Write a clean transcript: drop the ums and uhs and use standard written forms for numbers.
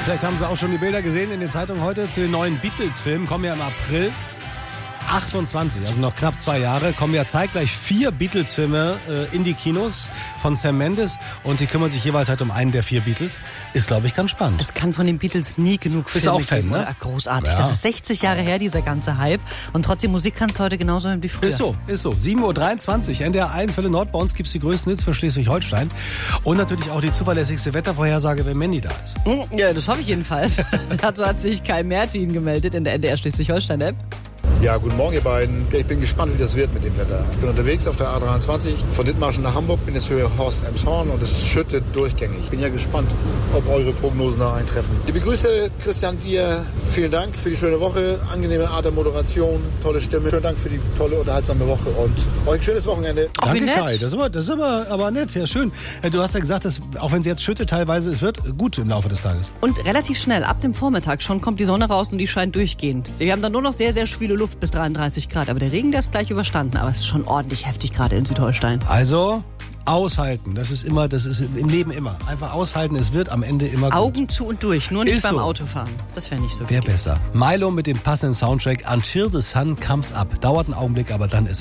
Vielleicht haben Sie auch schon die Bilder gesehen in den Zeitungen heute zu den neuen Beatles-Filmen. Kommen ja im April 28, also noch knapp 2 Jahre, kommen ja zeitgleich 4 Beatles-Filme in die Kinos von Sam Mendes und die kümmern sich jeweils halt um einen der 4 Beatles. Ist, glaube ich, ganz spannend. Es kann von den Beatles nie genug Filme auch Fan, geben, ne? oder? Großartig. Ja. Das ist 60 Jahre her, dieser ganze Hype. Und trotzdem, Musik kannst du heute genauso hören wie früher. Ist so. 7.23 Uhr, NDR 1 Welle Nord. Bei uns gibt es die größten Hits für Schleswig-Holstein. Und natürlich auch die zuverlässigste Wettervorhersage, wenn Mandy da ist. Ja, das hoffe ich jedenfalls. Dazu hat sich Kai Mertin gemeldet in der NDR Schleswig-Holstein-App. Ja, guten Morgen, ihr beiden. Ich bin gespannt, wie das wird mit dem Wetter. Ich bin unterwegs auf der A23 von Dithmarschen nach Hamburg, bin jetzt Höhe Horst-Elmshorn und es schüttet durchgängig. Ich bin ja gespannt, ob eure Prognosen da eintreffen. Liebe Grüße, Christian, dir vielen Dank für die schöne Woche, angenehme Art der Moderation, tolle Stimme. Vielen Dank für die tolle, unterhaltsame Woche und euch ein schönes Wochenende. Danke, Kai. Das ist aber nett. Ja, schön. Du hast ja gesagt, dass, auch wenn es jetzt schüttet teilweise, es wird gut im Laufe des Tages. Und relativ schnell, ab dem Vormittag schon, kommt die Sonne raus und die scheint durchgehend. Wir haben dann nur noch sehr, sehr schwüle Luft bis 33 Grad. Aber der Regen, der ist gleich überstanden. Aber es ist schon ordentlich heftig gerade in Südholstein. Also aushalten. Das ist im Leben immer. Einfach aushalten. Es wird am Ende immer gut. Augen zu und durch. Nur nicht Ist beim so. Autofahren. Das wäre nicht so Wäre wichtig. besser. Milo mit dem passenden Soundtrack Until the Sun Comes Up. Dauert einen Augenblick, aber dann ist